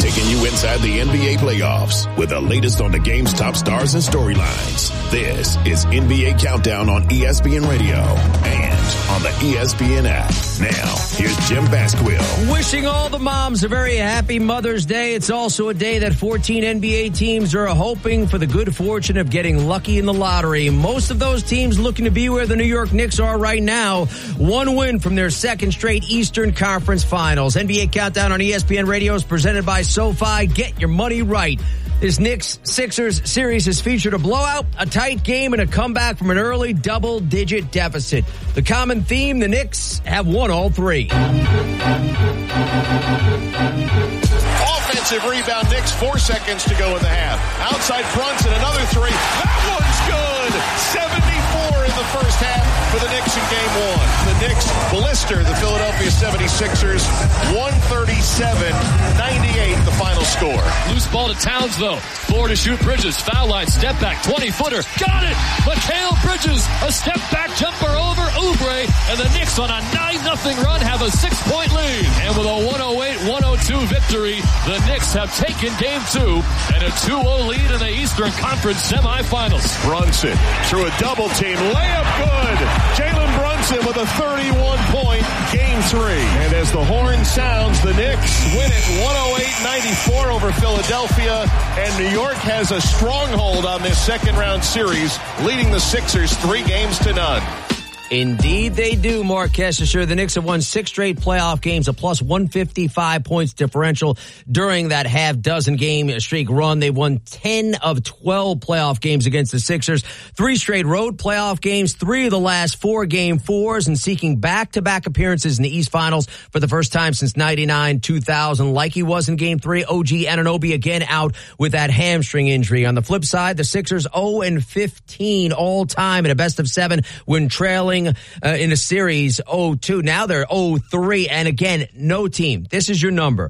taking you inside the NBA playoffs with the latest on the game's top stars and storylines. This is NBA Countdown on ESPN Radio and on the ESPN app. Now, here's Jim Basquill. Wishing all the moms a very happy Mother's Day. It's also a day that 14 NBA teams are hoping for the good fortune of getting lucky in the lottery. Most of those teams looking to be where the New York Knicks are right now. One win from their second straight Eastern Conference Finals. NBA Countdown on ESPN Radio is presented by SoFi. Get your money right. This Knicks-Sixers series has featured a blowout, a tight game, and a comeback from an early double-digit deficit. The common theme, the Knicks have won all three. Offensive rebound, Knicks, 4 seconds to go in the half. Outside Brunson, another three. That one's good. 74 in the first half for the Knicks in game one. The Knicks blister the Philadelphia 76ers, 137-98 the final score. Loose ball to Towns, though. Floor to shoot Bridges. Foul line, step back, 20-footer. Got it! Mikal Bridges, a step back jumper over Oubre, and the Knicks on a 9-0 run have a 6-point lead. And with a 108-102 victory, the Knicks have taken game 2 and a 2-0 lead in the Eastern Conference semifinals. Brunson through a double team. Layup good. Jalen Brunson with a 31-point game 3. And as the horn sounds, the Knicks win it 108-94 over Philadelphia. And New York has a stronghold on this second round series, leading the Sixers 3-0. Indeed they do, Mark Kestecher. The Knicks have won 6 straight playoff games, a plus 155 points differential during that half-dozen game streak run. They've won 10 of 12 playoff games against the Sixers, 3 straight road playoff games, 3 of the last 4 game 4s, and seeking back-to-back appearances in the East Finals for the first time since 99-2000. Like he was in game 3, OG Anunoby again out with that hamstring injury. On the flip side, the Sixers 0-15 all-time in a best-of-7 when trailing in a series 0-2. Now they're 0-3. And again, no team. This is your number.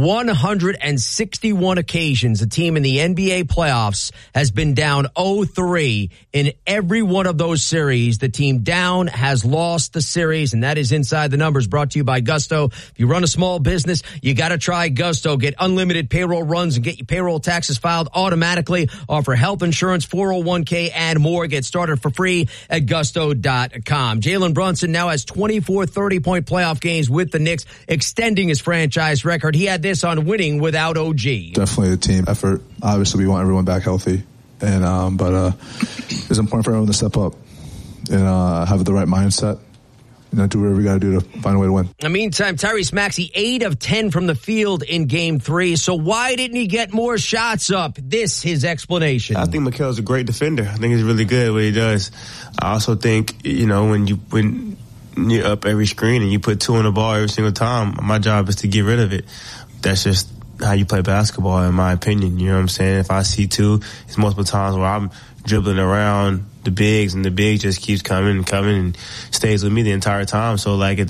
161 occasions a team in the NBA playoffs has been down 0-3. In every one of those series, the team down has lost the series, and that is Inside the Numbers, brought to you by Gusto. If you run a small business, you got to try Gusto. Get unlimited payroll runs and get your payroll taxes filed automatically. Offer health insurance, 401k, and more. Get started for free at Gusto.com. Jalen Brunson now has 24 30-point playoff games with the Knicks, extending his franchise record. He had this on winning without OG. Definitely a team effort. Obviously, we want everyone back healthy, and but it's important for everyone to step up and have the right mindset. Do whatever we got to do to find a way to win. In the meantime, Tyrese Maxey 8 of 10 from the field in game 3. So why didn't he get more shots up? This his explanation. I think Mikal's a great defender. I think he's really good at what he does. I also think when you're up every screen and you put 2 on the ball every single time, my job is to get rid of it. That's just how you play basketball, in my opinion. You know what I'm saying? If I see 2, it's multiple times where I'm dribbling around the bigs, and the big just keeps coming and stays with me the entire time. So, I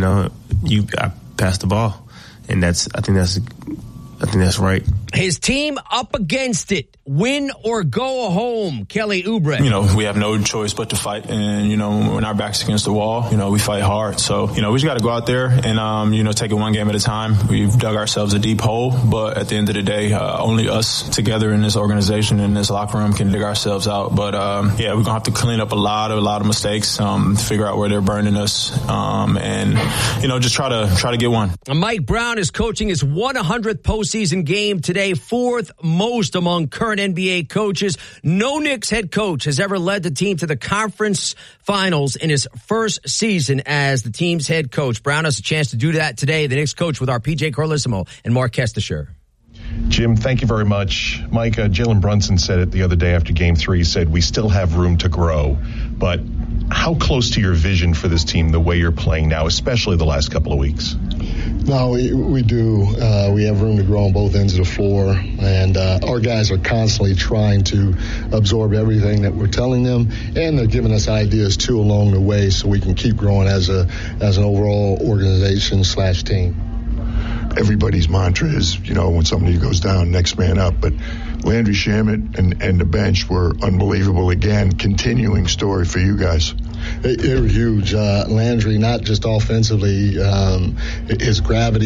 pass the ball, and I think that's right. His team up against it. Win or go home, Kelly Oubre. We have no choice but to fight. And, when our back's against the wall, we fight hard. So, we just got to go out there and, take it one game at a time. We've dug ourselves a deep hole. But at the end of the day, only us together in this organization, in this locker room, can dig ourselves out. But, we're going to have to clean up a lot of mistakes, figure out where they're burning us, and, just try to get one. Mike Brown is coaching his 100th postseason game today, 4th most among current NBA coaches. No Knicks head coach has ever led the team to the conference finals in his first season as the team's head coach. Brown has a chance to do that today. The Knicks coach with our PJ Carlissimo and Mark Kestecher. Jim, thank you very much. Mike, Jalen Brunson said it the other day after Game 3. He said, we still have room to grow. But how close to your vision for this team, the way you're playing now, especially the last couple of weeks? No, we do. We have room to grow on both ends of the floor, and our guys are constantly trying to absorb everything that we're telling them, and they're giving us ideas too along the way, so we can keep growing as an overall organization/team. Everybody's mantra is, when somebody goes down, next man up. But Landry Shamet and the bench were unbelievable again. Continuing story for you guys. They were huge. Landry, not just offensively, his gravity.